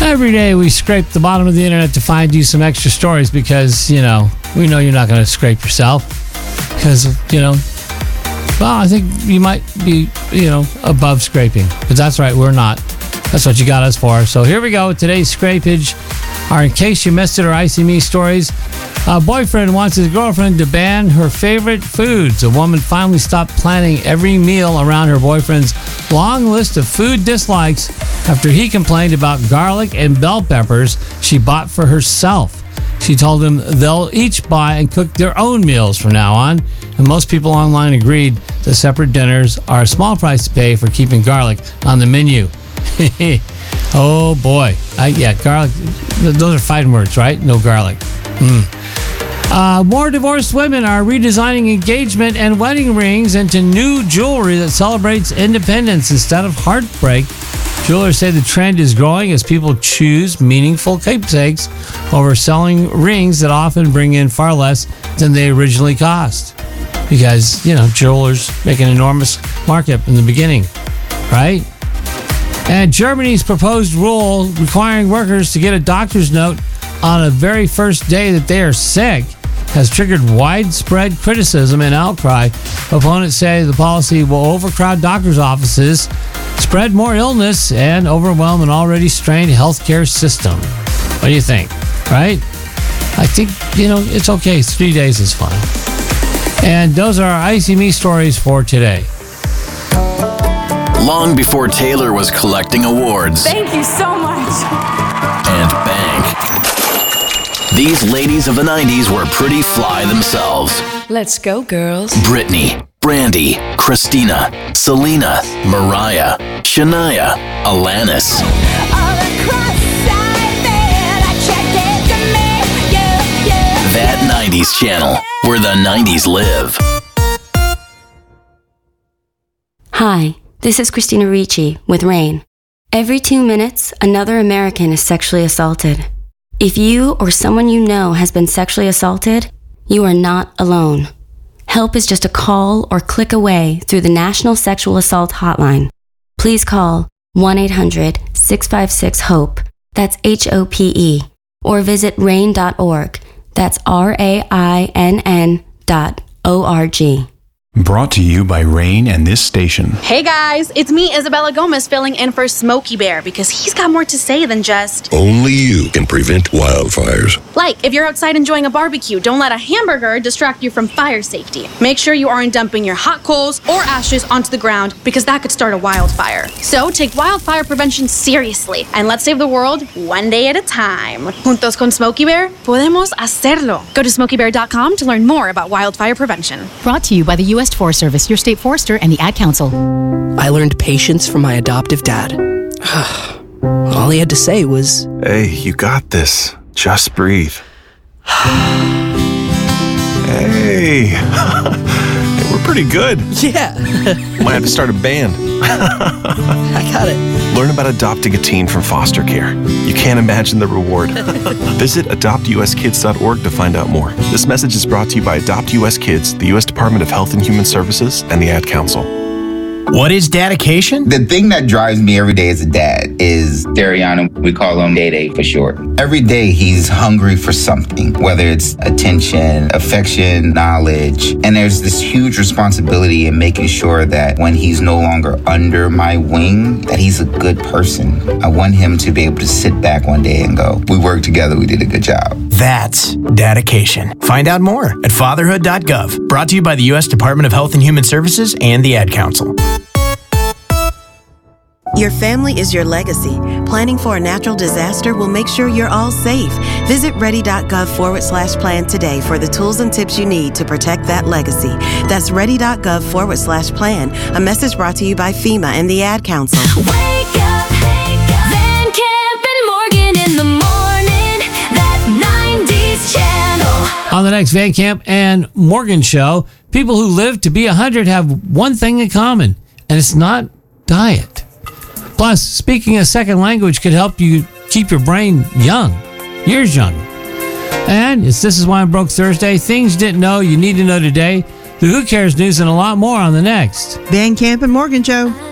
Every day we scrape the bottom of the internet to find you some extra stories because, we know you're not going to scrape yourself. Because, I think you might be, above scraping. But that's right, we're not. That's what you got us for. So here we go. Today's scrapage are In Case You Missed It or Icy Me stories. A boyfriend wants his girlfriend to ban her favorite foods. A woman finally stopped planning every meal around her boyfriend's long list of food dislikes after he complained about garlic and bell peppers she bought for herself. She told him they'll each buy and cook their own meals from now on, and most people online agreed that separate dinners are a small price to pay for keeping garlic on the menu. Oh boy. Garlic. Those are fighting words, right? No garlic. More divorced women are redesigning engagement and wedding rings into new jewelry that celebrates independence instead of heartbreak. Jewelers say the trend is growing as people choose meaningful keepsakes over selling rings that often bring in far less than they originally cost. Because, jewelers make an enormous markup in the beginning, right? And Germany's proposed rule requiring workers to get a doctor's note on the very first day that they are sick has triggered widespread criticism and outcry. Opponents say the policy will overcrowd doctors' offices, spread more illness, and overwhelm an already strained healthcare system. What do you think? Right? I think, it's okay. 3 days is fine. And those are our Icy Me stories for today. Long before Taylor was collecting awards. Thank you so much. And bank. These ladies of the 90s were pretty fly themselves. Let's go, girls. Britney, Brandy, Christina, Selena, Mariah, Shania, Alanis. That 90s channel, where the 90s live. Hi, this is Christina Ricci with RAIN. Every 2 minutes, another American is sexually assaulted. If you or someone you know has been sexually assaulted, you are not alone. Help is just a call or click away through the National Sexual Assault Hotline. Please call 1-800-656-HOPE, that's HOPE, or visit RAIN.org, that's RAINN.org. Brought to you by Rain and this station. Hey guys, it's me, Isabella Gomez, filling in for Smokey Bear because he's got more to say than just... Only you can prevent wildfires. Like, if you're outside enjoying a barbecue, don't let a hamburger distract you from fire safety. Make sure you aren't dumping your hot coals or ashes onto the ground because that could start a wildfire. So take wildfire prevention seriously and let's save the world one day at a time. Juntos con Smokey Bear, podemos hacerlo. Go to smokeybear.com to learn more about wildfire prevention. Brought to you by the U.S. Forest Service, your state forester, and the Ad Council. I learned patience from my adoptive dad. All he had to say was, "Hey, you got this. Just breathe." Hey, we're pretty good. Yeah. Might have to start a band. I got it. Learn about adopting a teen from foster care. You can't imagine the reward. Visit adoptuskids.org to find out more. This message is brought to you by Adopt US Kids, the U.S. Department of Health and Human Services, and the Ad Council. What is dedication? The thing that drives me every day as a dad is Dariana. We call him Day for short. Every day he's hungry for something, whether it's attention, affection, knowledge. And there's this huge responsibility in making sure that when he's no longer under my wing, that he's a good person. I want him to be able to sit back one day and go, we worked together, we did a good job. That's dedication. Find out more at fatherhood.gov. Brought to you by the U.S. Department of Health and Human Services and the Ad Council. Your family is your legacy. Planning for a natural disaster will make sure you're all safe. Visit ready.gov/plan today for the tools and tips you need to protect that legacy. That's ready.gov/plan. A message brought to you by FEMA and the Ad Council. Wake up, Van Camp and Morgan in the morning. That 90s channel. On the next Van Camp and Morgan show, people who live to be 100 have one thing in common, and it's not diet. Plus, speaking a second language could help you keep your brain young, years young. And This Is Why I'm Broke Thursday. Things you didn't know you need to know today. The Who Cares news and a lot more on the next Van Camp and Morgan Show.